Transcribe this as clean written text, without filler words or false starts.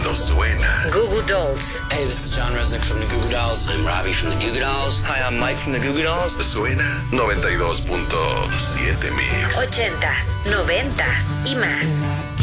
esto suena. Goo Goo Dolls. Hey, this is John Resnick from the Goo Goo Dolls. I'm Robbie from the Goo Goo Dolls. Hi, I'm Mike from the Goo Goo Dolls. Suena 92.7 Mix. 80s, 90s y más.